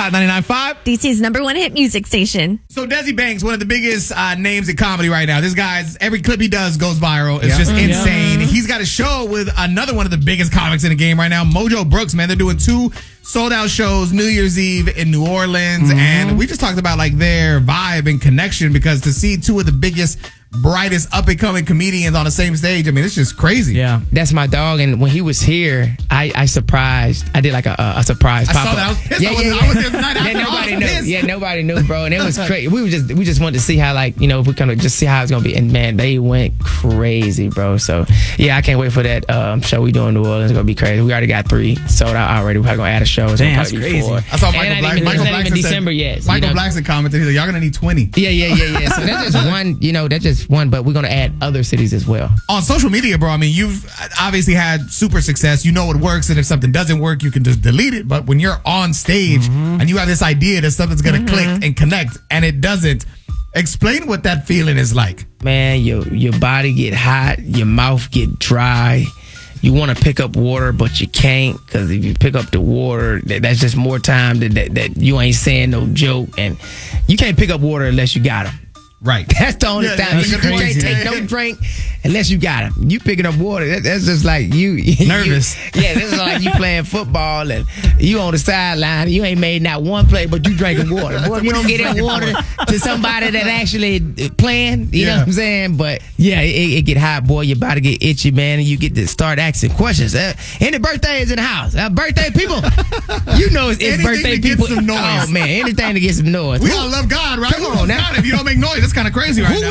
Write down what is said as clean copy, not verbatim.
Hot 99.5. DC's #1 hit music station. So Desi Banks, one of the biggest names in comedy right now. This guy's, every clip he does goes viral. It's just insane. He's got a show with another one of the biggest comics in the game right now, Mojo Brooks, man. They're doing 2 sold-out shows New Year's Eve in New Orleans. And we just talked about like their vibe and connection, because to see 2 of the biggest, brightest up-and-coming comedians on the same stage, I mean, it's just crazy. Yeah. That's my dog, and when he was here, I surprised. I did like a surprise pop-up. I saw that. I was pissed. I was there the night after. Nobody knew. Yeah, nobody knew, bro. And it was crazy. We just wanted to see how, like, you know, if we kind of just see how it's gonna be. And man, they went crazy, bro. So yeah, I can't wait for that show we do in New Orleans. It's gonna be crazy. We already got 3 sold out already. We're probably gonna add a show. It's Damn, that's crazy. 4. I saw Michael Blackson December yet. Michael Blackson commented, he's like, y'all gonna need 20. Yeah. So that's just one. You know, that's just one. But we're gonna add other cities as well. On social media, bro, I mean, you've obviously had super success. You know what works, and if something doesn't work, you can just delete it. But when you're on stage and you have this idea that something's going to click and connect, and it doesn't, explain what that feeling is like. Man, your body get hot, your mouth get dry. You want to pick up water, but you can't, because if you pick up the water, that's just more time that you ain't saying no joke, and you can't pick up water unless you got them. Right. That's the only time. You can't take no drink unless you got them. You picking up water, that's just like you. Nervous. This is like you playing football and you on the sideline. You ain't made not one play, but you drinking water. Boy, if you don't get that water to somebody that actually playing, you know what I'm saying? But yeah, it get hot, boy. Your body get itchy, man, and you get to start asking questions. Any birthdays in the house? Birthday people? You know it's birthday people. Get some noise. Oh, man, anything to get some noise. We all love God, right? Come on now. God, if you don't make noise, that's kind of crazy right now.